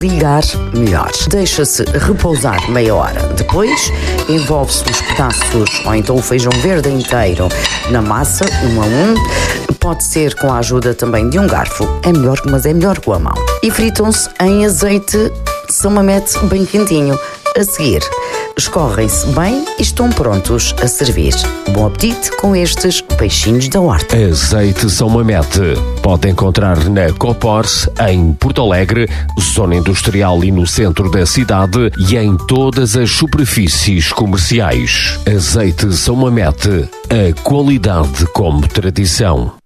Ligar melhor. Deixa-se repousar meia hora. Depois, envolve-se os pedaços ou então o feijão verde inteiro na massa, 1 a 1. Pode ser com a ajuda também de um garfo. É melhor, mas é melhor com a mão. E fritam-se em azeite São Mamede bem quentinho. A seguir, escorrem-se bem e estão prontos a servir. Bom apetite com estes peixinhos da horta. Azeite São Mamede. Pode encontrar na Copors, em Porto Alegre, zona industrial e no centro da cidade e em todas as superfícies comerciais. Azeite São Mamede. A qualidade como tradição.